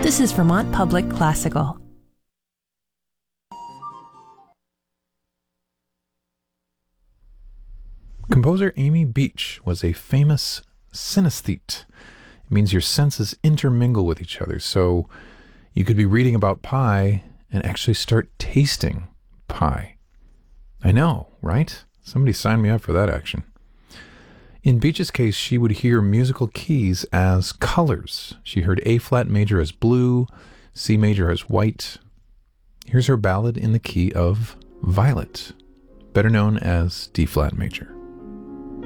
This is Vermont Public Classical. Composer Amy Beach was a famous synesthete. It means your senses intermingle with each other. So you could be reading about pie and actually start tasting pie. I know, right? Somebody signed me up for that action. In Beach's case, she would hear musical keys as colors. She heard A-flat major as blue, C major as white. Here's her ballad in the key of Violet, better known as D-flat major.